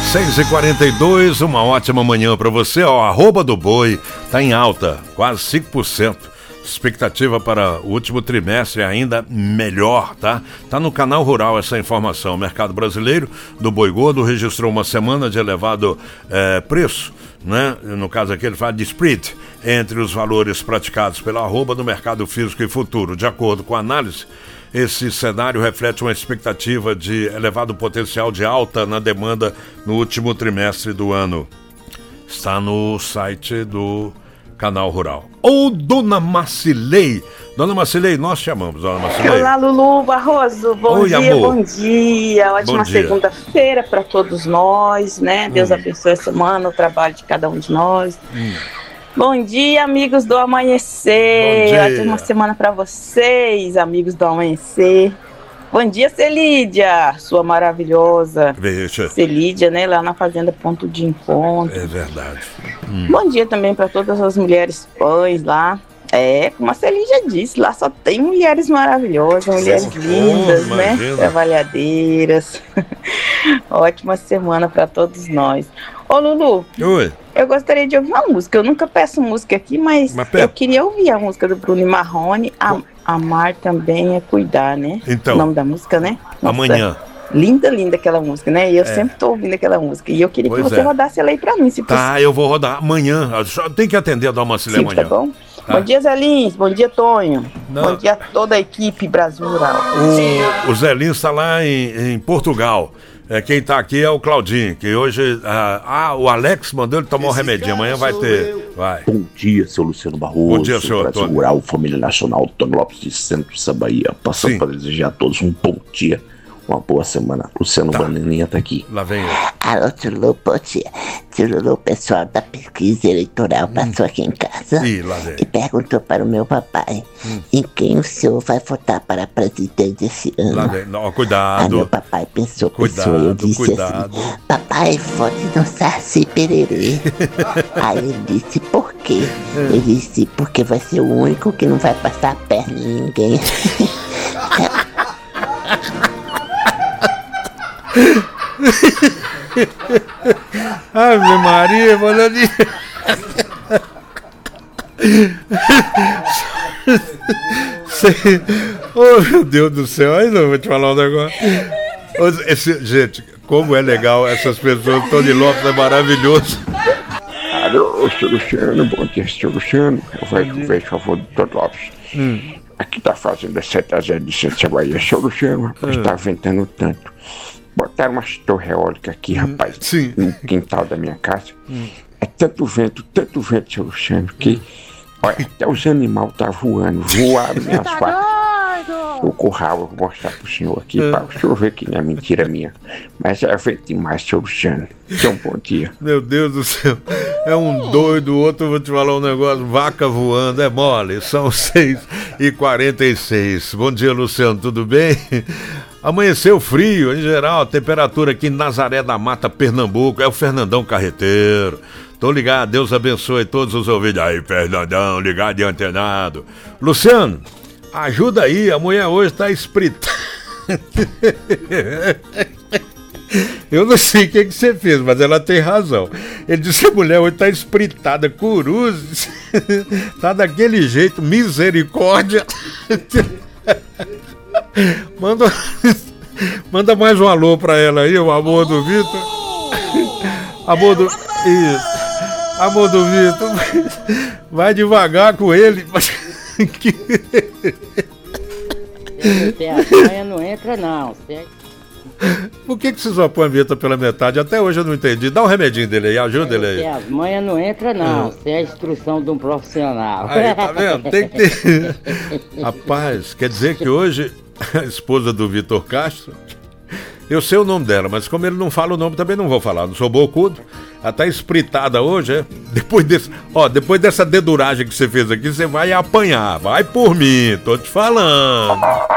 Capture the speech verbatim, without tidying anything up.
seis e quarenta e dois, uma ótima manhã para você. Ó, arroba do boi tá em alta, quase cinco por cento. Expectativa para o último trimestre ainda melhor, tá? Tá no Canal Rural essa informação. O mercado brasileiro do boi gordo registrou uma semana de elevado é, preço, né? No caso aqui ele fala de spread entre os valores praticados pela arroba no mercado físico e futuro. De acordo com a análise, esse cenário reflete uma expectativa de elevado potencial de alta na demanda no último trimestre do ano. Está no site do Canal Rural. Ô, Dona Marcilei, Dona Marcilei, nós chamamos, Dona Marcilei. Olá, Lulu Barroso, bom Oi, dia, amor. bom dia, ótima segunda-feira para todos nós, né? Deus hum. abençoe a semana, o trabalho de cada um de nós. Hum. Bom dia, amigos do Amanhecer, ótima semana para vocês, amigos do Amanhecer. Bom dia, Celídia, sua maravilhosa Veja. Celídia, né, lá na Fazenda Ponto de Encontro. É verdade. Hum. Bom dia também para todas as mulheres pães lá. É, como a Celídia disse, lá só tem mulheres maravilhosas, mulheres oh, lindas, oh, né, trabalhadeiras. Ótima semana para todos nós. Ô, Lulu, Oi. Eu gostaria de ouvir uma música. Eu nunca peço música aqui, mas, mas eu queria ouvir a música do Bruno Marrone. A, amar também é cuidar, né? Então. O nome da música, né? Nossa, amanhã. Linda, linda aquela música, né? E eu é. sempre tô ouvindo aquela música. E eu queria pois que você é. rodasse ela aí pra mim, se Tá, possível. eu vou rodar amanhã. Só tem que atender a Dona Marcilei amanhã. Tá bom? Tá. Bom dia, Zé Lins. Bom dia, Tonho. Não. Bom dia a toda a equipe Brasil Rural. O, o Zé Lins está lá em, em Portugal. É, quem tá aqui é o Claudinho, que hoje... Ah, ah o Alex mandou ele tomar um remedinho. Amanhã vai ter... Vai. Bom dia, seu Luciano Barroso. Bom dia, senhor Brasil Rural, Família Nacional, Tony Lopes de Centro Bahia. Passando para desejar a todos um bom dia, uma boa semana. Luciano tá. Bananinha tá aqui. Lá vem ele. Alô, tio Lulu, bom dia. Tio Lulu, o pessoal da pesquisa eleitoral hum. passou aqui em casa Ih, lá vem. e perguntou para o meu papai hum. em quem o senhor vai votar para presidente esse ano. Lá vem. Não, cuidado. Aí meu papai pensou, cuidado, pensou, eu disse cuidado. assim, papai, vote no Saci Pererê. Aí ele disse, por quê? Ele disse, porque vai ser o único que não vai passar a perna em ninguém. Ave Maria, falando de... Oh, meu Deus do céu, aí não vou te falar um negócio. Esse, gente, como é legal essas pessoas. Tony Lopes é maravilhoso. Alô, seu Luciano, bom dia, seu Luciano. Eu vejo, vejo a favor do Tony Lopes. Hum. Aqui tá fazendo a seta zero de Centro Bahia, seu Luciano, rapaz, hum. tá ventando tanto. Botaram umas torres eólicas aqui, rapaz, Sim. no quintal da minha casa. Hum. É tanto vento, tanto vento, seu Luciano, que hum. olha, até os animais tá voando, voaram no asfalto. O curral, eu vou mostrar pro senhor aqui, é. para o senhor ver que não é mentira minha. Mas é vento demais, seu Luciano. Então, bom dia. Meu Deus do céu, é um doido, o outro, vou te falar um negócio, vaca voando, é mole, são seis e quarenta e seis. Bom dia, Luciano, tudo bem? Amanheceu frio, em geral, a temperatura aqui em Nazaré da Mata, Pernambuco, é o Fernandão Carreteiro. Tô ligado, Deus abençoe todos os ouvidos. Aí, Fernandão, ligado e antenado. Luciano, ajuda aí, a mulher hoje tá espritada. Eu não sei o que, que você fez, mas ela tem razão. Ele disse que a mulher hoje tá espritada, curuzes. Tá daquele jeito, misericórdia. Manda, manda mais um alô pra ela aí, o amor do Vitor. Amor do... Isso. Amor do Vitor. Vai devagar com ele. A manhã não entra não, certo? Por que, que você só põe a vinheta pela metade? Até hoje eu não entendi. Dá um remedinho dele aí, ajuda ele aí. As manhã não entra não, isso é a instrução de um profissional. Aí, tá vendo? Tem que ter. Rapaz, quer dizer que hoje a esposa do Vitor Castro, eu sei o nome dela, mas como ele não fala o nome, também não vou falar. Não sou bocudo. Ela tá espritada hoje, é? Depois desse, ó, depois dessa deduragem que você fez aqui, você vai apanhar. Vai por mim, tô te falando.